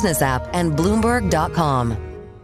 Business app and Bloomberg.com.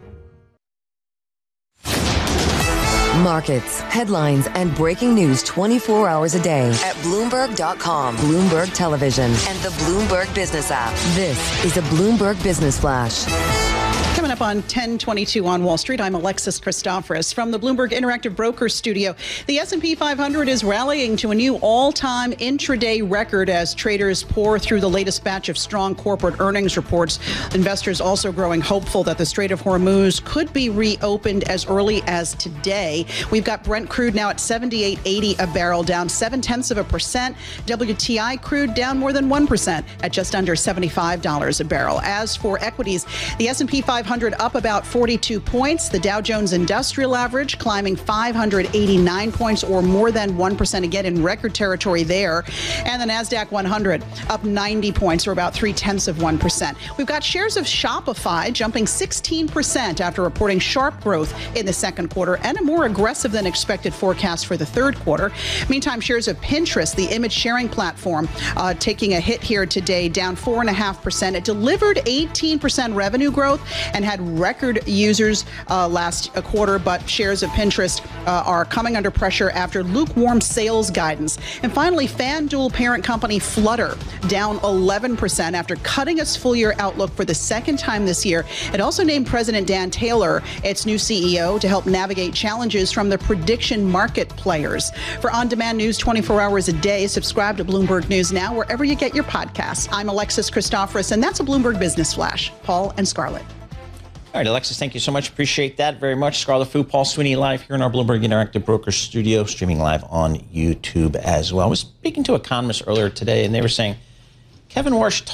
Markets, headlines, and breaking news 24 hours a day at Bloomberg.com, Bloomberg Television, and the Bloomberg Business app. This is a Bloomberg Business Flash. Coming up on 1022 on Wall Street, I'm Alexis Christoforous from the Bloomberg Interactive Brokers studio. The S&P 500 is rallying to a new all-time intraday record as traders pour through the latest batch of strong corporate earnings reports. Investors also growing hopeful that the Strait of Hormuz could be reopened as early as today. We've got Brent crude now at $78.80 a barrel, down 0.7%. WTI crude down more than 1% at just under $75 a barrel. As for equities, the S&P 500 up about 42 points. The Dow Jones Industrial Average climbing 589 points, or more than 1%, again in record territory there. And the NASDAQ 100 up 90 points, or about 0.3%. We've got shares of Shopify jumping 16% after reporting sharp growth in the second quarter and a more aggressive than expected forecast for the third quarter. Meantime, shares of Pinterest, the image sharing platform, taking a hit here today, down 4.5%. It delivered 18% revenue growth and had record users last quarter, but shares of Pinterest are coming under pressure after lukewarm sales guidance. And finally, FanDuel parent company Flutter down 11% after cutting its full-year outlook for the second time this year. It also named President Dan Taylor its new CEO to help navigate challenges from the prediction market players. For on-demand news 24 hours a day, subscribe to Bloomberg News Now wherever you get your podcasts. I'm Alexis Christoforous, and that's a Bloomberg Business Flash. Paul and Scarlett. All right, Alexis, thank you so much. Appreciate that very much. Scarlett Fu, Paul Sweeney live here in our Bloomberg Interactive Brokers studio, streaming live on YouTube as well. I was speaking to economists earlier today, and they were saying Kevin Warsh